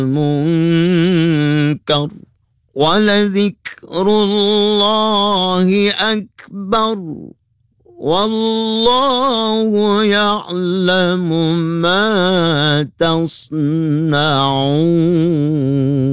المنكر ولذكر الله أكبر والله يعلم ما تصنعون.